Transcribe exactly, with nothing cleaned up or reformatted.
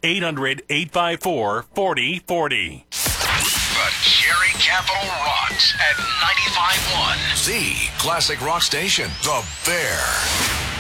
eight hundred, eight five four, four oh four oh. The Cherry Capital rocks at ninety-five point one. The classic rock station, The Bear.